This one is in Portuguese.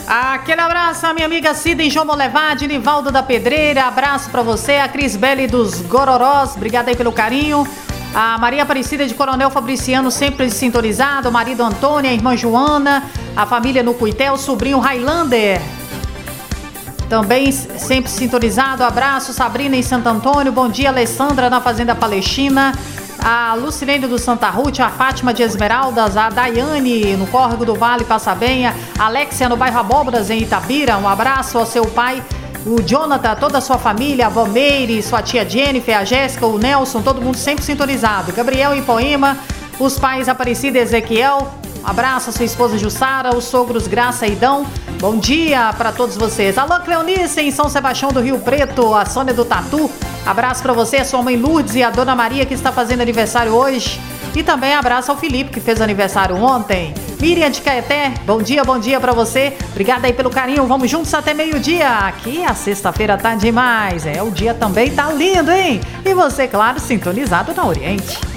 Aquele abraço a minha amiga Cida em João Molevade, Nivaldo da Pedreira, abraço pra você, a Cris Belli dos Gororós, obrigada aí pelo carinho. A Maria Aparecida de Coronel Fabriciano, sempre sintonizado, o marido Antônio, a irmã Joana, a família no Cuité, o sobrinho Highlander, também sempre sintonizado, abraço. Sabrina em Santo Antônio, bom dia. Alessandra na Fazenda Palestina, a Lucilene do Santa Ruth, a Fátima de Esmeraldas, a Daiane no Córrego do Vale, Passabenha, a Alexia no bairro Abóboras em Itabira, um abraço ao seu pai, o Jonathan, toda a sua família, a Vó Meire, sua tia Jennifer, a Jéssica, o Nelson, todo mundo sempre sintonizado. Gabriel em Poema, os pais Aparecida e Ezequiel, um abraço a sua esposa Jussara, os sogros Graça e Dão, bom dia para todos vocês. Alô, Cleonice em São Sebastião do Rio Preto, a Sônia do Tatu, abraço para você, a sua mãe Lourdes e a Dona Maria que está fazendo aniversário hoje. E também abraço ao Felipe, que fez aniversário ontem. Miriam de Caeté, bom dia pra você. Obrigada aí pelo carinho, vamos juntos até meio-dia. Aqui a sexta-feira tá demais, o dia também tá lindo, hein? E você, claro, sintonizado na Oriente.